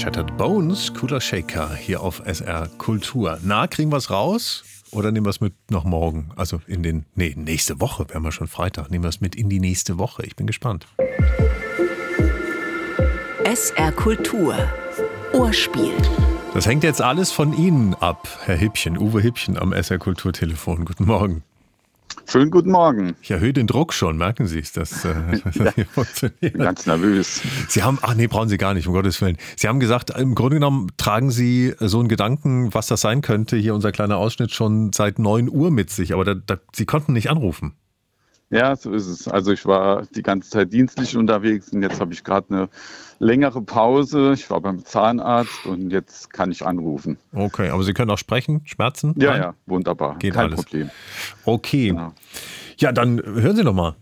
Shattered Bones, cooler Shaker hier auf SR Kultur. Na, kriegen wir es raus oder nehmen wir es mit nach morgen? Also nächste Woche, wären wir schon Freitag. Nehmen wir es mit in die nächste Woche. Ich bin gespannt. SR Kultur. Ohrspiel. Das hängt jetzt alles von Ihnen ab, Herr Hippchen, Uwe Hippchen am SR Kulturtelefon. Guten Morgen. Schönen guten Morgen. Ich erhöhe den Druck schon, merken Sie es, dass das hier funktioniert. Ganz nervös. Sie haben, brauchen Sie gar nicht, um Gottes Willen. Sie haben gesagt, im Grunde genommen tragen Sie so einen Gedanken, was das sein könnte, hier unser kleiner Ausschnitt, schon seit 9 Uhr mit sich, aber Sie konnten nicht anrufen. Ja, so ist es. Also ich war die ganze Zeit dienstlich unterwegs und jetzt habe ich gerade eine längere Pause. Ich war beim Zahnarzt und jetzt kann ich anrufen. Okay, aber Sie können auch sprechen, Schmerzen? Ja, Nein? ja, wunderbar. Geht Kein alles. Problem. Okay. Genau. Ja, dann hören Sie doch mal.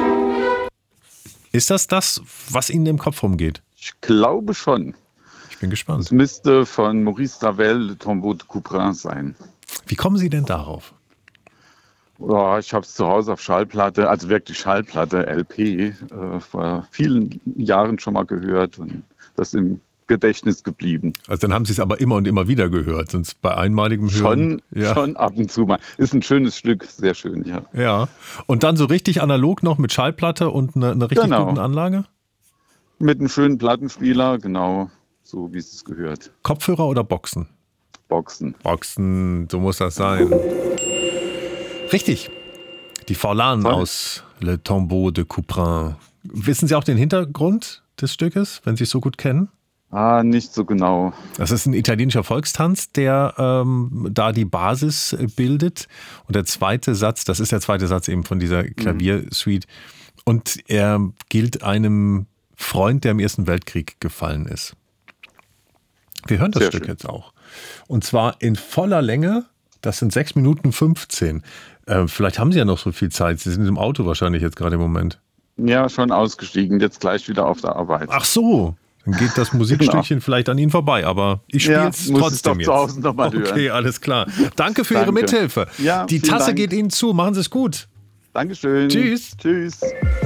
Ist das, was Ihnen im Kopf rumgeht? Ich glaube schon. Ich bin gespannt. Es müsste von Maurice Ravel, Le Tombeau de Couperin sein. Wie kommen Sie denn darauf? Ja, ich habe es zu Hause auf Schallplatte, also wirklich Schallplatte, LP, vor vielen Jahren schon mal gehört und das im Gedächtnis geblieben. Also dann haben Sie es aber immer und immer wieder gehört, sonst bei einmaligem Hören. Schon ab und zu mal. Ist ein schönes Stück, sehr schön, ja. Ja. Und dann so richtig analog noch mit Schallplatte und eine richtig guten Anlage? Mit einem schönen Plattenspieler, genau, so wie es gehört. Kopfhörer oder Boxen? Boxen. Boxen, so muss das sein. Richtig. Die Forlan aus Le Tombeau de Couperin. Wissen Sie auch den Hintergrund des Stückes, wenn Sie es so gut kennen? Nicht so genau. Das ist ein italienischer Volkstanz, der da die Basis bildet. Und der zweite Satz, das ist der zweite Satz eben von dieser Klaviersuite. Und er gilt einem Freund, der im Ersten Weltkrieg gefallen ist. Wir hören das Sehr Stück schön. jetzt auch. Und zwar in voller Länge. Das sind 6 Minuten 15. Vielleicht haben Sie ja noch so viel Zeit. Sie sind im Auto wahrscheinlich jetzt gerade im Moment. Ja, schon ausgestiegen, jetzt gleich wieder auf der Arbeit. Ach so. Dann geht das Musikstückchen vielleicht an Ihnen vorbei, aber ich spiele es muss trotzdem es doch jetzt. zu Hause noch mal hören. Okay, alles klar. Danke für Ihre Mithilfe. Ja, die vielen Tasse Dank. geht Ihnen zu. Machen Sie es gut. Dankeschön. Tschüss. Tschüss.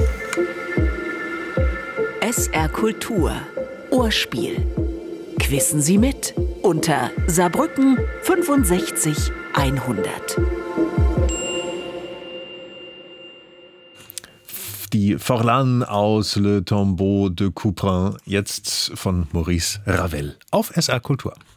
SR Kultur. Ohrspiel. Quissen Sie mit unter Saarbrücken 65 100. Die Forlan aus Le Tombeau de Couperin, jetzt von Maurice Ravel auf SR Kultur.